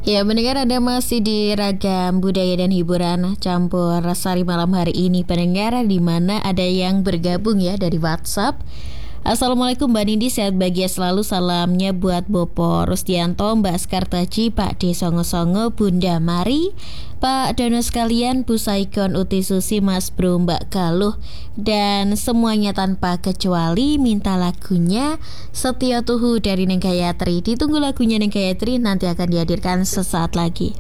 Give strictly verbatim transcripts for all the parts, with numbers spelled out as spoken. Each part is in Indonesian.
Ya, mendengar Anda masih di Ragam Budaya dan Hiburan Campur Sari malam hari ini. Pendengar, di mana ada yang bergabung ya dari WhatsApp. Assalamualaikum Mbak Nindi, sehat bahagia selalu. Salamnya buat Bopo Rusdianto, Mbak Skartaji, Pak D Songo-Songo, Bunda Mari, Pak Dono sekalian, Bu Saikon, Uti Susi, Mas Bro, Mbak Galuh, dan semuanya tanpa kecuali minta lagunya Setia Tuhu dari Neng Gayatri. Ditunggu lagunya Neng Gayatri, nanti akan dihadirkan sesaat lagi.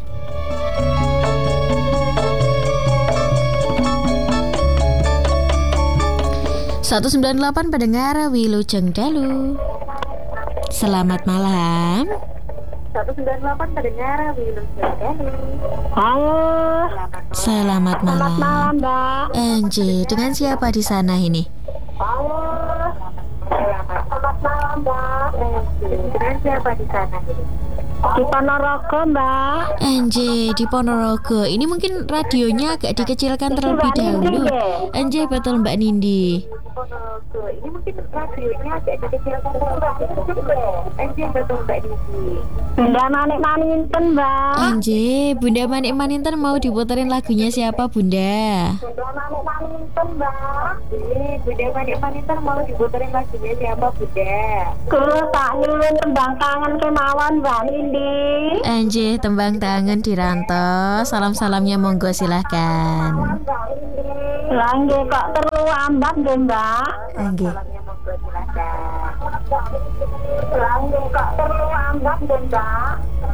seratus sembilan puluh delapan pendengar Wilujeng Dalu. Selamat malam. seratus sembilan puluh delapan pendengar Wilujeng Dalu. Halo. Selamat malam. Selamat malam, Mbak. Anji, dengan siapa di sana ini? Halo. Selamat malam, Mbak. Dengan siapa di sana? Di Ponorogo, Mbak. Anji, di Ponorogo. Ini mungkin radionya agak dikecilkan terlebih dahulu. Anji, betul Mbak Nindi. Ponorogo. Ini mungkin radionya agak dikecilkan terlebih. Anjir, betul Mbak Nindi. Bunda Manik Maninten, Mbak. Anji, Bunda Manik Maninten mau diputerin lagunya siapa, Bunda? Bunda Manik Maninten, Mbak. Ini Bunda Manik Maninten mau diputerin lagunya siapa, Bunda? Kulo tak nyuwun tembang kangen kemawon, Mbak Nindi. Anji, tembang tangan dirantau. Salam-salamnya monggo silahkan. Langge kok terlalu ambat deh, Mbak. Anji. Salamnya monggo silakan. Langge kok terlalu ambat deh, Mbak.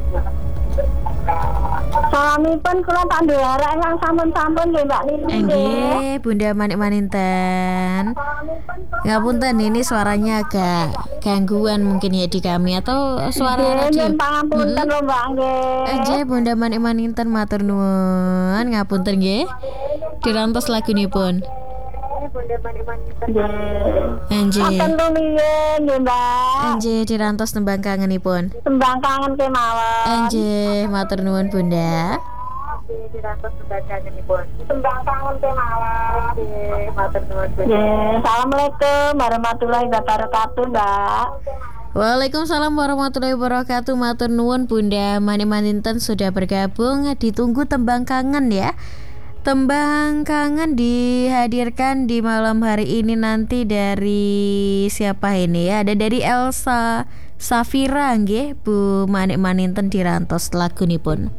Salamipun kula tak ndherek ingkang sampun-sampun nggih Mbak Nindi. Anji, Bunda Manik Maninten. Ngapunten, ini suaranya agak gangguan mungkin ya di kami, atau suara radio. Nggih, pangapunten lho Mbak nggih. Anji, Bunda Manik Maninten matur nuwun, ngapunten nggih. Dirantos lagunipun. Ini Bunda Manik Maninten. Anji. Aten rumiyin nggih Mbak. Anji, dirantos tembang kangenipun. Tembang kangen kemawon. Anji, matur nuwun Bunda. Dirantos sebagian ini pun. Tembang kangen kemawon. Oke, matur nuwun Bunda. Nggih, Assalamualaikum warahmatullahi wabarakatuh, Mbak. Waalaikumsalam warahmatullahi wabarakatuh. Matur nuwun Bunda Manik Maninten sudah bergabung. Ditunggu tembang kangen ya. Tembang kangen dihadirkan di malam hari ini nanti dari siapa ini ya? Ada dari Elsa Safira nggih, Bu Manik Maninten dirantos lagunipun.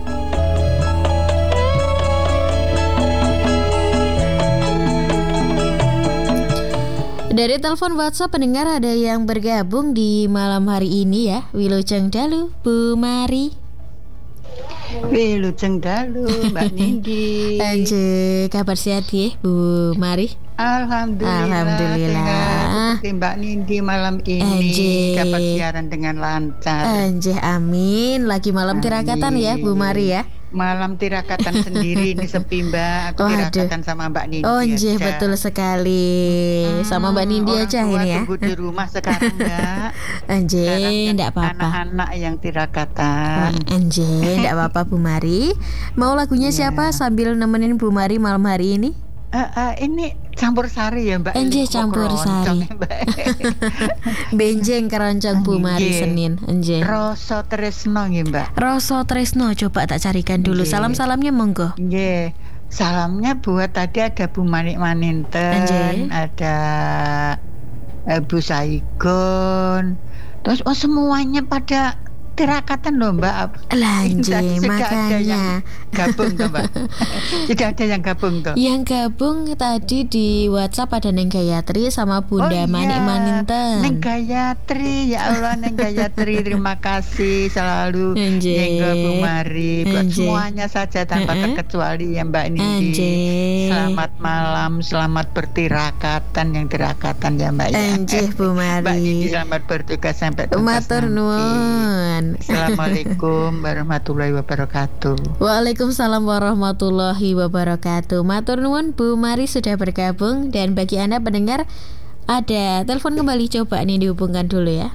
Dari telepon WhatsApp pendengar ada yang bergabung di malam hari ini ya. Wilujeng Dalu, Bu Mari. Wilujeng Dalu, Mbak Nindi. Anjir, kabar sehat ya, Bu Mari? Alhamdulillah. Alhamdulillah. Seperti Mbak Nindi malam ini Anjir. dapat siaran dengan lancar. Anjir, amin. Lagi malam tirakatan ya, Bu Mari ya? Malam tirakatan sendiri ini sepi Mbak. Aku Oh, tirakatan sama Mbak Nindi. Oh, anjir, aja. betul sekali. Sama Mbak Nindi Orang aja tua ini ya. tunggu di rumah sekarang Mbak. Anjir, Sekarang enggak apa-apa. anak-anak yang tirakatan. Anjir, enggak apa-apa Bu Mari. Mau lagunya siapa sambil nemenin Bu Mari malam hari ini? Uh, uh, ini campur sari ya Mbak. Anjir, Ini campur keroncong sari. ya, Mbak. Benjeng keroncong Bu Mari Nggih. Senin. Anjir. Roso Tresno nggih Mbak. Roso Tresno, coba tak carikan dulu. Nggih. Salam-salamnya monggo. Nggih. Salamnya buat tadi ada Bu Manik Maninten, Anjir. ada eh, Bu Saigon. Terus oh semuanya pada tirakatan loh Mbak. Lanjut, Tadi sudah ada yang makanya. gabung tuh Mbak. Sudah ada yang gabung tuh. Yang gabung tadi di WhatsApp ada Neng Gayatri sama Bunda Oh, Manik iya. Maninten. Neng Gayatri, ya Allah Neng Gayatri, terima kasih selalu Anjir. nyenggol Bu Mari buat Anjir. semuanya saja tanpa Mm-mm. terkecuali ya Mbak Nindi. Anjir. Selamat malam, selamat bertirakatan yang tirakatan ya Mbak ya. Anjir Bu Mbak Nindi Mari. selamat bertugas sampai tuntas Matur nanti. nuwun. Assalamualaikum warahmatullahi wabarakatuh. Waalaikumsalam warahmatullahi wabarakatuh. Matur nuwun Bu Mari sudah bergabung. Dan bagi Anda pendengar, ada telepon kembali, coba nih dihubungkan dulu ya.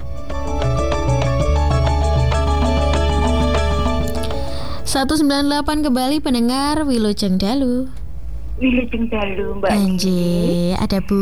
seratus sembilan puluh delapan kembali pendengar Wilujeng Dalu. Wilujeng Dalu Mbak. Anjir, ada Bu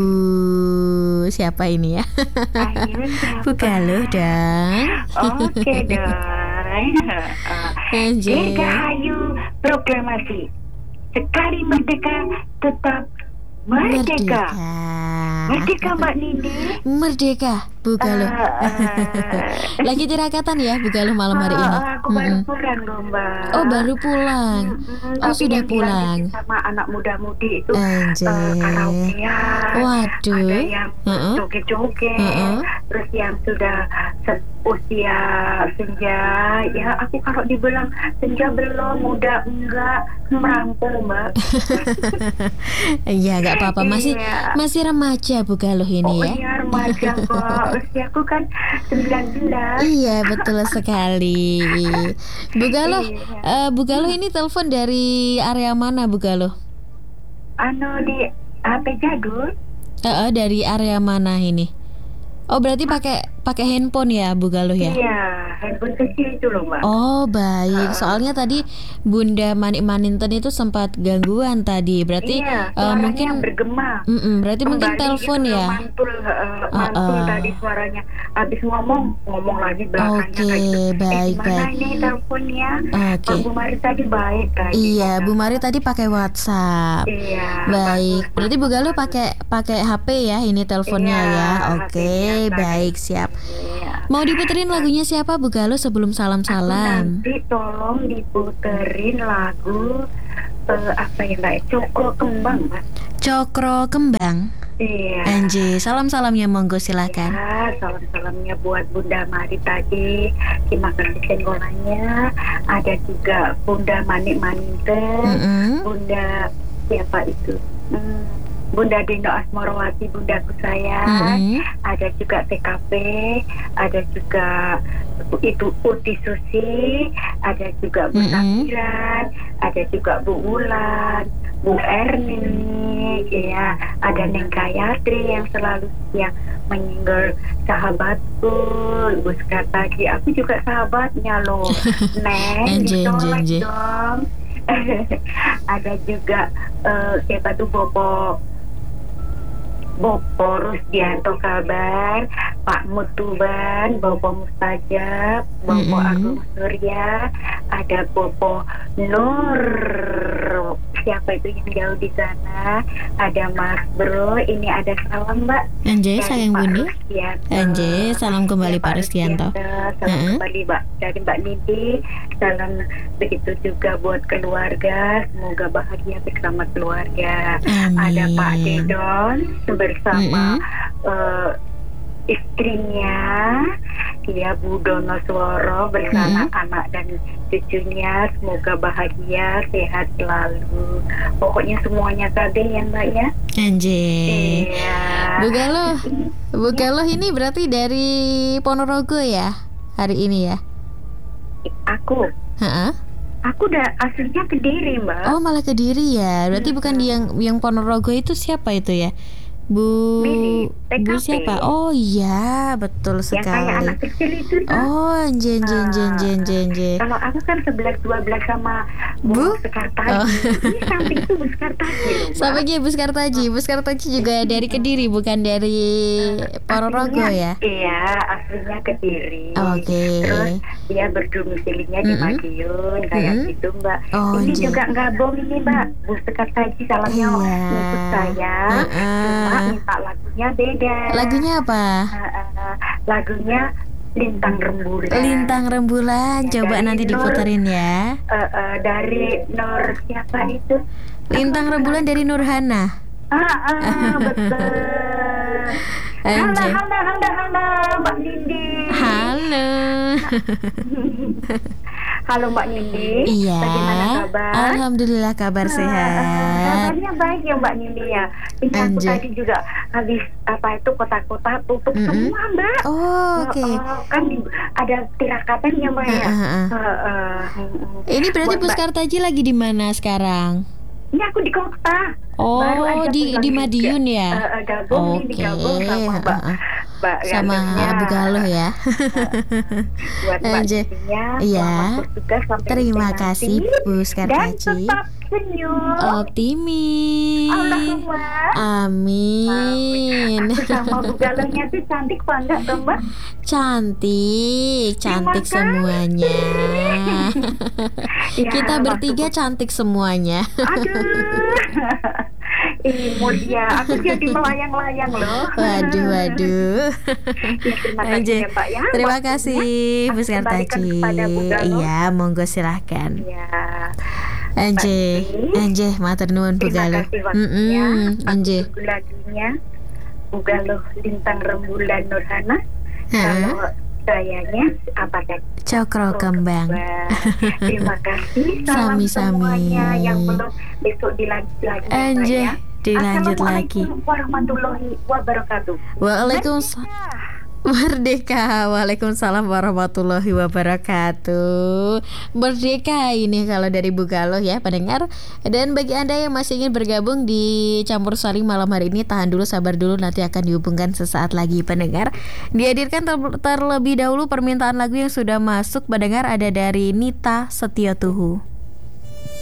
siapa ini ya? Ayun, siapa? Bu Galuh dong. Oke dong. Hai. Anjay. Dirgahayu proklamasi. Sekali merdeka tetap merdeka. Merdeka Mbak Nindi. Merdeka, Bu Galuh. Ah, ah. Lagi tirakatan ya Bu Galuh malam hari ini. Ah, aku baru Mm-mm. pulang loh Mbak. Oh baru pulang. Mm-mm, Oh tapi sudah yang pulang. dilanjutin sama anak muda-mudi itu Anjay. eh, karaokean. Waduh. Ada yang Heeh. joget-joget. Heeh. Terus yang sudah se- usia senja. Ya aku kalau dibilang senja belum, muda enggak, merampung Mbak. Iya nggak apa-apa, masih Iya. masih remaja Bu Galuh ini Oh ya. iya remaja kok. Usiaku kan sembilan belas. Iya betul sekali. Bu Galuh, Iya. eh, Bu Galuh ini telepon dari area mana Bu Galuh? Anu di H P jadul. Eh, eh, dari area mana ini? Oh berarti pakai pakai handphone ya Bu Galuh ya? Iya, handphone kecil itu loh Mbak. Oh baik, soalnya tadi Bunda Manik Maninten itu sempat gangguan tadi, berarti iya, eh, suaranya mungkin, bergema. Mm-mm, berarti mungkin Kembali telepon gitu loh, ya. Mantul, uh, Ah, mantul ah. tadi suaranya. Habis ngomong, ngomong lagi belakangnya Oke, kayak gitu. baik, eh, gimana baik. ini teleponnya? Oke. Bu Mari tadi baik kan? Iya, Bu Mari tadi pakai WhatsApp. Iya. Baik, bagus, berarti Bu Galuh bagus. pakai pakai H P ya ini teleponnya Iya, ya. H Oke, P-nya, baik siap. Iya. Mau diputerin lagunya siapa Bu Galuh sebelum salam-salam? Nanti tolong diputerin lagu eh, apa ya Mbak? Cokro Kembang Mbak. Cokro Kembang. Iya. Anji, salam-salamnya monggo silahkan. Ya, salam-salamnya buat Bunda Mari tadi. Terima kasih senggolannya. Ada juga Bunda Manik Maninten, Mm-mm. Bunda siapa itu? Hmm, Bunda Dino Asmorowati, bundaku sayang. Mm-mm. Ada juga T K P, ada juga itu Uti Susi, ada juga Bu Mm-mm. Sakiran, ada juga Bu Wulan, Bu Erni, ya, ada Neng Kayatri yang selalu yang menyinggol sahabatku, Bu Skatagi, aku juga sahabatnya loh, Neng, Enje, enje, ditolak enje. dong. Ada juga eh, siapa tuh Bobo Bobo Rusdianto kabar, Pak Mutuban, Bobo Mustajab, Bobo Mm-mm. Agung Surya, ada Bobo Nur, siapa itu yang jauh di sana, ada Mas Bro, ini ada salam Mbak. Anjay, Dari sayang Pak Bunda. Rusdianto. Anjay, salam kembali Ya, Pak Rusdianto. Salam Heeh. kembali Mbak dari Mbak Nindi. Salam begitu juga buat keluarga. Semoga bahagia bersama keluarga. Amin. Ada Pak Dedon bersama Mm-mm. eh, istrinya, dia Bu Dono Sworo bersama Mm-mm. anak dan cucunya. Semoga bahagia, sehat selalu. Pokoknya semuanya tadi ya Mbak ya. Anjay. Iya. Bu Galuh, Bu Galuh ini berarti dari Ponorogo ya hari ini ya? Aku, Heeh. aku udah aslinya Kediri Mbak. Oh malah Kediri ya. Berarti bukan di yang yang Ponorogo itu siapa itu ya? Bu Mili, Bu T K P. siapa? Oh iya betul Yang kayak sekali. anak kecil itu tuh. Oh jen jen jen jen jen jen. Kalau aku kan sebelas dua belas sama Bu? Bu Sekartaji. Oh. Ini samping itu Bu Sekartaji loh, Mbak. Sama aja Bu Skartaji. Bu Skartaji juga dari Kediri bukan dari Ponorogo Aslinya- ya? Iya, aslinya Kediri. Oke. Terus dia berdomisilinya di Mm-mm. Madiun kayak Mm-mm. gitu Mbak. Oh, ini Jen. juga nggak bohong ini Mbak. Bu Sekartaji salamnya Iya. ngikut saya. Heeh. Cuma minta lagunya beda. Lagunya apa? Uh, lagunya Lintang Rembulan. Lintang Rembulan. Ya, Coba dari nanti Nur. diputerin ya. Uh, uh, dari Nur siapa itu? Lintang Rembulan dari Nurhana. Ah, ah betul. Halo, Anjay. halo, halo, halo, Mbak Nindi. Halo. Halo Mbak Nindi. Iya. Bagaimana kabar? Alhamdulillah kabar Ah, sehat. Kabarnya baik ya Mbak Nindi ya. Ini aku Anjay. tadi juga habis apa itu kota-kota tutup Mm-mm. semua Mbak. Oh, oke. Oh, oh, kan di- ada tirakatan ya Mbak ya. Ah, ah, ah. Ah, ah, mm-mm. Ini berarti Buat Bu Mbak- Skartaji lagi di mana sekarang? Ini aku di kota. Oh, Baru aja di pulang di juga. Madiun ya. Eh, eh, gabung nih, Oke. digabung sama Mbak Ah, ah. Mbak sama Galuhnya. Bu Galuh ya. Buat Mbak Anje. Dinia, Iya. selamat bertugas sampai Terima nanti. kasih Bu Dan Skartaci. tetap senyum. Optimis. Allahumma. Amin. Aku sama Bu Galuhnya tuh cantik apa enggak tuh Mbak? Cantik, cantik kasih. semuanya. Ya, Kita waktu- bertiga cantik semuanya. Aduh. Ih, mulia, aku jadi melayang-layang loh. Waduh, waduh. Ya, terima kasih Anje. ya Pak ya. Terima Waktunya kasih Bu aku kembalikan Skartaci. kepada Bu Galuh. Iya, monggo silahkan. Ya. Anje, Mbak Anje, matur nuwun Bu Terima Galuh. kasih waktunya. Mm-mm, Anje. Aku lagunya Bu Galuh Lintang Rembulan Nurhana. Heeh. Kalau sayanya apa tadi? Cokro kembang. Terima kasih. Salam Sami-sami. semuanya yang belum besok dilanjut lagi. ya, Pak, Anje, ya. dilanjut lagi. Assalamualaikum warahmatullahi wabarakatuh. Waalaikumsalam. Merdeka. Waalaikumsalam warahmatullahi wabarakatuh. Merdeka ini kalau dari Bu Galuh ya pendengar. Dan bagi Anda yang masih ingin bergabung di Campur Sari malam hari ini, tahan dulu, sabar dulu, nanti akan dihubungkan sesaat lagi pendengar. Dihadirkan ter- terlebih dahulu permintaan lagu yang sudah masuk pendengar, ada dari Nita Setiotuhu.